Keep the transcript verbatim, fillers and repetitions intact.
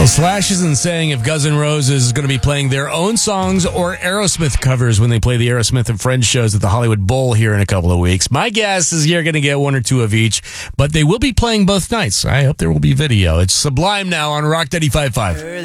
Well, Slash isn't saying if Guns N' Roses is going to be playing their own songs or Aerosmith covers when they play the Aerosmith and Friends shows at the Hollywood Bowl here in a couple of weeks. My guess is you're going to get one or two of each, but they will be playing both nights. I hope there will be video. It's Sublime now on Rock ninety-five point five.